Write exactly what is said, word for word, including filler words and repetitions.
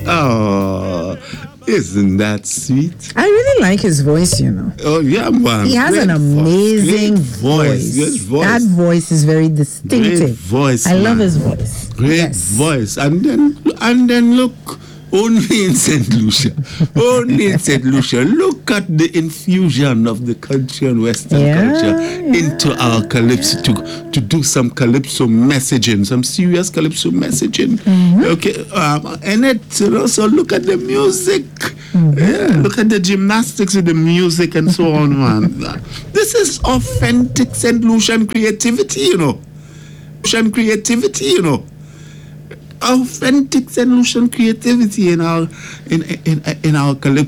Oh, isn't that sweet? I really like his voice, you know. Oh, yeah, man. He has Great an amazing voice. voice. Great voice. That voice is very distinctive. Great voice. I man. love his voice. Great Yes. voice. And then, and then look, only in Saint Lucia, only in Saint Lucia. Look at the infusion of the country and Western Yeah, culture yeah, into our calypso to to do some calypso messaging, some serious calypso messaging. Mm-hmm. Okay, um, and it you know, so look at the music. Mm-hmm. Yeah, look at the gymnastics with the music and so on, man. This is authentic Saint Lucian creativity, you know. Lucian creativity, you know. Authentic Saint Lucian creativity in our in in in our calypso.